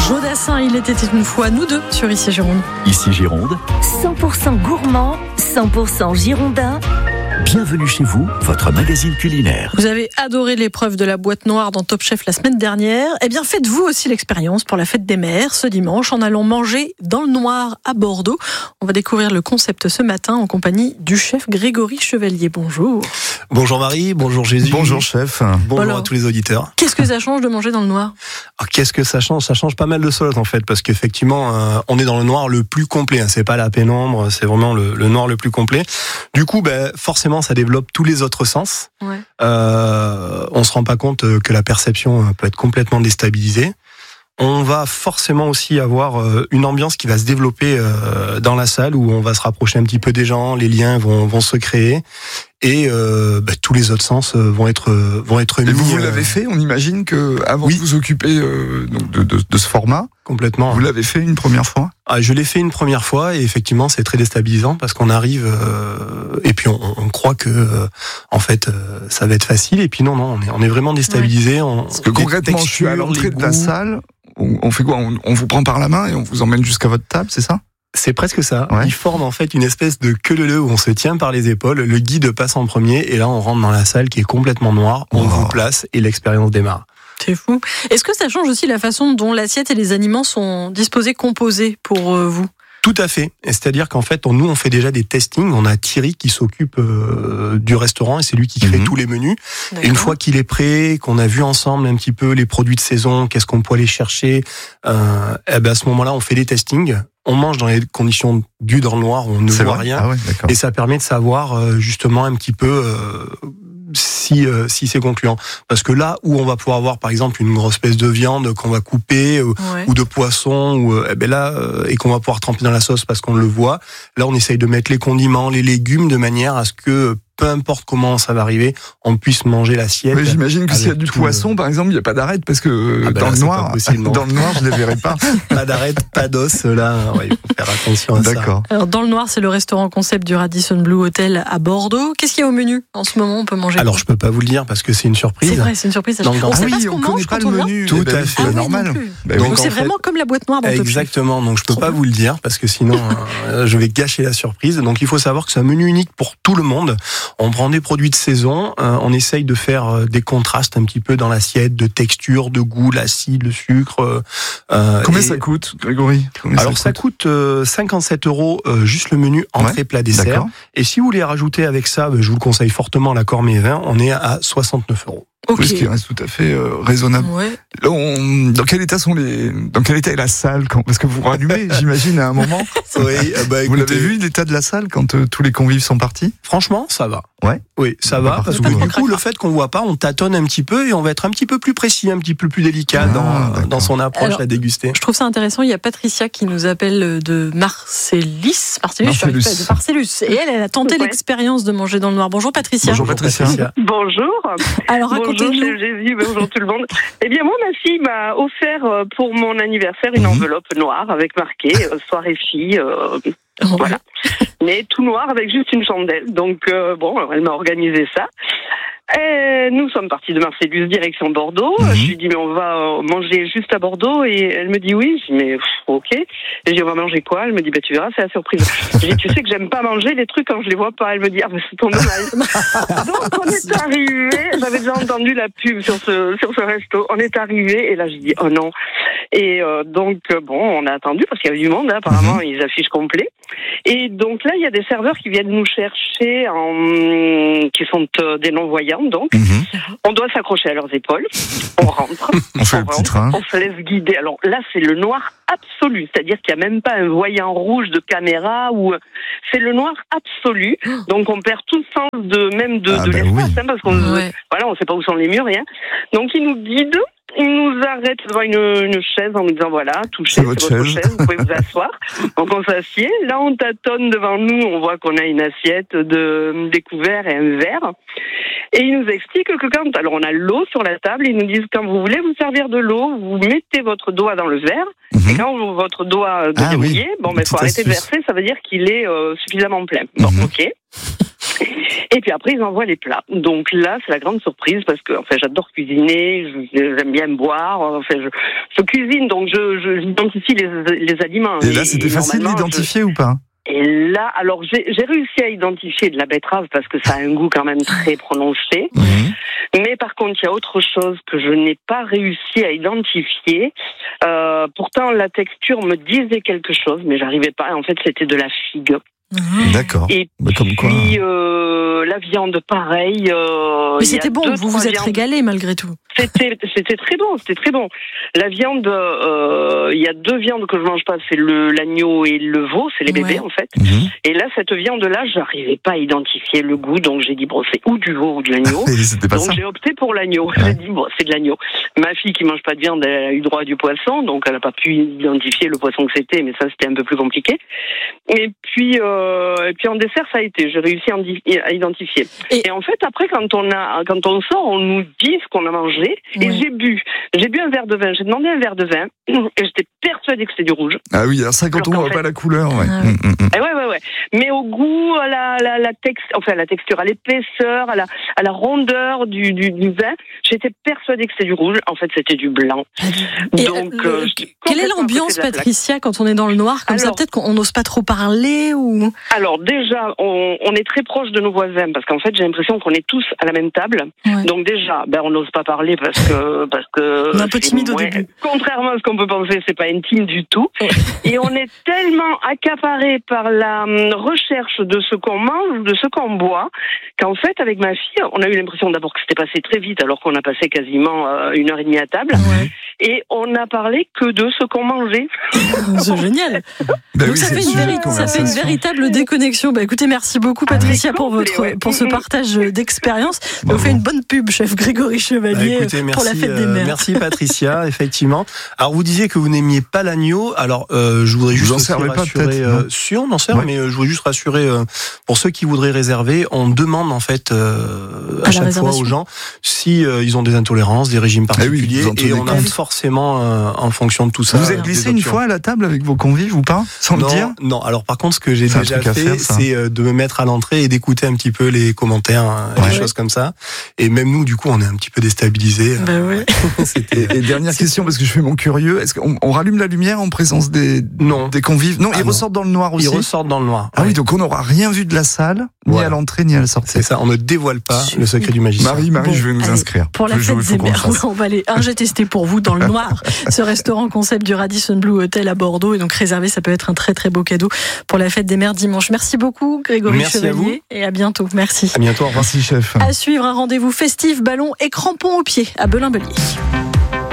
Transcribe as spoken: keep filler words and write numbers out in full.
Jodassin, il était une fois nous deux sur Ici Gironde. Ici Gironde, cent pour cent gourmand, cent pour cent girondin. bienvenue chez vous, votre magazine culinaire. Vous avez adoré l'épreuve de la boîte noire dans Top Chef la semaine dernière. Eh bien, faites-vous aussi l'expérience pour la fête des mères ce dimanche en allant manger dans le noir à Bordeaux. On va découvrir le concept ce matin en compagnie du chef Grégory Chevalier. Bonjour. Bonjour Marie, bonjour Jésus. Bonjour chef. Bonjour Alors, à tous les auditeurs. Qu'est-ce que ça change de manger dans le noir ? Alors, qu'est-ce que ça change ? Ça change pas mal de choses en fait, parce qu'effectivement, euh, on est dans le noir le plus complet. Hein. C'est pas la pénombre, c'est vraiment le, le noir le plus complet. Du coup, ben, forcément, ça développe tous les autres sens. Ouais. Euh, on se rend pas compte que la perception peut être complètement déstabilisée. On va forcément aussi avoir une ambiance qui va se développer dans la salle où on va se rapprocher un petit peu des gens, les liens vont, vont se créer et euh, bah, tous les autres sens vont être vont être mis. Et vous, vous l'avez fait, on imagine que avant oui. de vous occuper euh, donc de, de, de ce format, complètement. Vous l'avez fait une première fois ? Ah, je l'ai fait une première fois et effectivement c'est très déstabilisant parce qu'on arrive euh, et puis on, on croit que euh, en fait euh, ça va être facile et puis non non on est on est vraiment déstabilisé. Ouais. On, parce que concrètement, je suis à l'entrée de la salle. On, on fait quoi ? on, on vous prend par la main et on vous emmène jusqu'à votre table, c'est ça ? C'est presque ça. Ouais. Ils forment en fait une espèce de queue-leu-leu où on se tient par les épaules, le guide passe en premier et là on rentre dans la salle qui est complètement noire, on Oh. vous place et l'expérience démarre. C'est fou. Est-ce que ça change aussi la façon dont l'assiette et les aliments sont disposés, composés pour euh, vous ? Tout à fait. Et c'est-à-dire qu'en fait, on, nous, on fait déjà des testings. On a Thierry qui s'occupe euh, du restaurant et c'est lui qui crée Mhm. tous les menus. D'accord. Et une fois qu'il est prêt, qu'on a vu ensemble un petit peu les produits de saison, qu'est-ce qu'on peut aller chercher, euh, eh ben à ce moment-là, on fait des testings. On mange dans les conditions du dans le noir où on ne C'est voit vrai ? rien. Ah ouais, d'accord. Et ça permet de savoir euh, justement un petit peu euh, si euh, si c'est concluant. Parce que là où on va pouvoir avoir par exemple une grosse pièce de viande qu'on va couper euh, Ouais. ou de poisson ou euh, eh ben là euh, et qu'on va pouvoir tremper dans la sauce parce qu'on le voit. Là on essaye de mettre les condiments, les légumes de manière à ce que peu importe comment ça va arriver, on puisse manger l'assiette. Mais j'imagine que s'il y a avec du tout poisson, par exemple, il n'y a pas d'arête parce que Ah ben dans là, le c'est noir, pas possible, non. dans le noir, je les verrai pas. Pas d'arête, pas d'os. Là, ouais, il faut faire attention à ça. D'accord. Alors, dans le noir, c'est le restaurant concept du Radisson Blu Hotel à Bordeaux. Qu'est-ce qu'il y a au menu ? En ce moment, on peut manger Alors quoi ? je peux pas vous le dire parce que c'est une surprise. C'est vrai, c'est une surprise. Donc, on en sait Ah pas oui, ce qu'on on connaît mange pas quand le on vient. menu. Tout Eh ben à oui, fait. c'est Ah oui, normal. non plus. Ben Donc, oui. Donc en c'est fait- vraiment comme la boîte noire dans Top Chef. Exactement, donc je peux Trop pas bien. vous le dire parce que sinon euh, je vais gâcher la surprise. Donc il faut savoir que c'est un menu unique pour tout le monde. On prend des produits de saison, euh, on essaye de faire euh, des contrastes un petit peu dans l'assiette, de texture, de goût, l'acide, le sucre. Euh, Combien et- ça coûte, Grégory ? Combien Alors ça coûte euh, cinquante-sept euros euh, juste le menu entrée, Ouais, plat, dessert. d'accord. Et si vous voulez rajouter avec ça, ben, je vous le conseille fortement l'accord mes vins, on est à soixante-neuf euros. Ok. Oui, ce qui reste tout à fait euh, raisonnable. Ouais. Là, on- dans quel état sont les, dans quel état est la salle quand, parce que vous rallumez, j'imagine à un moment. Oui, euh, bah, Vous écoutez, l'avez vu l'état de la salle quand euh, tous les convives sont partis ? Franchement, ça va. Ouais. Oui, ça Bah, va, parce partout, que ouais. du coup, le fait qu'on voit pas, on tâtonne un petit peu et on va être un petit peu plus précis, un petit peu plus délicat Ah, dans, d'accord. dans son approche Alors, à déguster. Je trouve ça intéressant. Il y a Patricia qui nous appelle de Marcellus. Marcellus, je suis arrivée Marcellus. de Marcellus. Et elle, elle a tenté Ouais. l'expérience de manger dans le noir. Bonjour Patricia. Bonjour, Patricia. Bonjour. Alors Bonjour, racontez-nous. chef Jésus, bonjour tout le monde. Eh bien, moi, ma fille m'a offert euh, pour mon anniversaire une Mhm. enveloppe noire avec marqué euh, soirée fille. euh, voilà. Mais tout noir avec juste une chandelle. Donc, euh, bon, elle m'a organisé ça. Et nous sommes partis de Marcellus, direction Bordeaux. Mhm. Je lui dis, mais on va euh, manger juste à Bordeaux. Et elle me dit oui. Je dis, mais pff, ok. Et je dis, on va manger quoi? Elle me dit, bah, tu verras, c'est la surprise. Je dis, tu sais que j'aime pas manger les trucs quand je les vois pas. Elle me dit, ah, mais c'est ton dommage. Donc, on est arrivé. J'avais déjà entendu la pub sur ce, sur ce resto. On est arrivé. Et là, j'ai dit, oh non. Et euh, donc, euh, bon, on a attendu parce qu'il y avait du monde. Hein, apparemment, Mhm. ils affichent complet. Et donc là, il y a des serveurs qui viennent nous chercher, en... qui sont euh, des non-voyants. Donc, Mhm. on doit s'accrocher à leurs épaules. On rentre. On fait le petit rentre, train. on se laisse guider. Alors là, c'est le noir absolu. C'est-à-dire qu'il n'y a même pas un voyant rouge de caméra ou c'est le noir absolu. Donc on perd tout le sens de même de, Ah, de bah l'espace, oui. hein, parce qu'on Ouais. voilà, on sait pas où sont les murs, rien. Donc il nous guide. Il nous arrête devant une, une chaise en nous disant voilà, touchez, C'est c'est votre votre chaise. chaise, vous pouvez vous asseoir. Donc on s'assied. Là, on tâtonne devant nous, on voit qu'on a une assiette de des couverts et un verre. Et ils nous expliquent que quand, alors on a l'eau sur la table, ils nous disent quand vous voulez vous servir de l'eau, vous mettez votre doigt dans le verre. Mhm. Et quand vous- votre doigt devient Ah oui, mouillé, bon, ben, petite faut arrêter de astuce. verser, ça veut dire qu'il est euh, suffisamment plein. Bon, Mhm. ok. Et puis après, ils envoient les plats. Donc là, c'est la grande surprise parce que, enfin, j'adore cuisiner, je- j'aime bien boire, enfin, je, je cuisine, donc je, je, je j'identifie les, les aliments. Et là, c'était et facile d'identifier je... ou pas? Et là, alors j'ai, j'ai réussi à identifier de la betterave parce que ça a un goût quand même très prononcé. Mmh. Mais par contre, il y a autre chose que je n'ai pas réussi à identifier. Euh, pourtant, la texture me disait quelque chose, mais j'arrivais pas. En fait, c'était de la figue. Mmh. D'accord. Et bah, comme quoi, puis euh, la viande, pareil. Euh, mais c'était bon. Deux, vous vous êtes viandes. régalé malgré tout. C'était, c'était très bon. C'était très bon. La viande, il euh, y a deux viandes que je mange pas. C'est le l'agneau et le veau. C'est les bébés ouais. en fait. Mmh. Et là, cette viande-là, j'arrivais pas à identifier le goût. Donc j'ai dit bon, c'est ou du veau ou de l'agneau. Pas donc ça. j'ai opté pour l'agneau. Ouais. J'ai dit bon, c'est de l'agneau. Ma fille qui mange pas de viande, elle a eu droit à du poisson, donc elle a pas pu identifier le poisson que c'était. Mais ça, c'était un peu plus compliqué. Et puis, euh, et puis en dessert, ça a été. J'ai réussi à identifier. Et, et en fait, après, quand on a, quand on sort, on nous dit ce qu'on a mangé. Et oui. j'ai bu. J'ai bu un verre de vin. J'ai demandé un verre de vin. Et j'étais persuadée que c'était du rouge. Ah oui, alors ça, quand alors on voit fait... pas la couleur, ouais. Ah, oui. mmh, mmh. Et ouais, ouais, ouais. Mais au goût, à la, la, la texture, enfin, la texture, à l'épaisseur, à la, à la rondeur du, du, du vin, j'étais persuadée que c'était du rouge. En fait, c'était du blanc. Et Donc, euh, euh, quelle est l'ambiance, Patricia, quand on est dans le noir comme alors, ça? Peut-être qu'on n'ose pas trop parler ou. Alors, déjà, on, on est très proche de nos voisins parce qu'en fait, j'ai l'impression qu'on est tous à la même table. Ouais. Donc, déjà, ben, on n'ose pas parler parce que, parce que. On est un peu timide au ouais, début. Contrairement à ce qu'on peut penser, c'est pas intime du tout. Ouais. Et on est tellement accaparé par la recherche de ce qu'on mange, de ce qu'on boit, qu'en fait, avec ma fille, on a eu l'impression d'abord que c'était passé très vite alors qu'on a passé quasiment euh, une heure et demie à table. Ouais. Et on n'a parlé que de ce qu'on mangeait. C'est génial. Bah Donc oui, ça, fait une, véri- ça fait une véritable déconnexion. Bah écoutez, merci beaucoup Patricia pour votre ouais. pour ce partage d'expérience. Bon, vous fait une bonne pub, chef Grégory Chevalier, bah, écoutez, merci, pour la fête des mères. Euh, merci Patricia, effectivement. Alors vous disiez que vous n'aimiez pas l'agneau. Alors euh, je voudrais juste vous en rassurer. Euh, si on en sert, ouais. mais euh, je voudrais juste rassurer euh, pour ceux qui voudraient réserver. On demande en fait euh, à, à chaque fois aux gens si euh, ils ont des intolérances, des régimes particuliers, ah oui, et on a forcément euh, en fonction de tout ça. Vous êtes glissé une fois à la table avec vos convives ou pas, sans non, le dire? Non. Alors par contre, ce que j'ai c'est déjà fait, faire, c'est euh, de me mettre à l'entrée et d'écouter un petit peu les commentaires, hein, ouais. des choses comme ça. Et même nous, du coup, on est un petit peu déstabilisés. Bah ouais. et, et dernière question, parce que je fais mon curieux, est-ce qu'on on rallume la lumière en présence des non des convives? Non, ah ils non. ressortent dans le noir aussi. Ils ressortent dans le noir. Ah oui, oui donc on n'aura rien vu de la salle, ni voilà. à l'entrée, ni à la sortie. C'est ça. On ne dévoile pas le secret du magicien. Marie, Marie, bon, je vais nous allez, inscrire. Pour la fête des mères, on va aller. Un, j'ai testé pour vous dans le noir. Ce restaurant concept du Radisson Blu Hotel à Bordeaux, et donc réservé, ça peut être un très très beau cadeau pour la fête des mères dimanche. Merci beaucoup Grégory Merci Chevalier, à vous. Et à bientôt. Merci. À bientôt. Au revoir. Merci chef. À suivre, un rendez-vous festif, ballon et crampons aux pieds à Belin-Bellier.